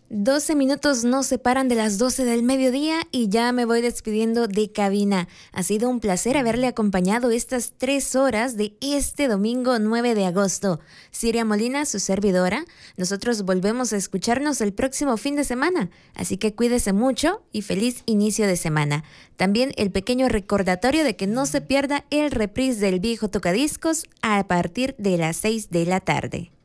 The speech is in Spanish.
12 minutos nos separan de las 12 del mediodía y ya me voy despidiendo de cabina. Ha sido un placer haberle acompañado estas 3 horas de este domingo 9 de agosto. Siria Molina, su servidora. Nosotros volvemos a escucharnos el próximo fin de semana, así que cuídese mucho y feliz inicio de semana. También el pequeño recordatorio de que no se pierda el reprise del viejo tocadiscos a partir de las 6 de la tarde.